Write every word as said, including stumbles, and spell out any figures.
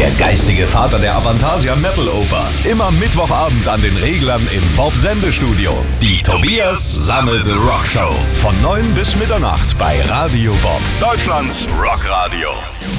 der geistige Vater der Avantasia Metal Oper. Immer Mittwochabend an den Reglern im Bob-Sendestudio. Die Tobias Sammelte Rockshow. Von neun bis Mitternacht bei Radio Bob. Deutschlands Rockradio.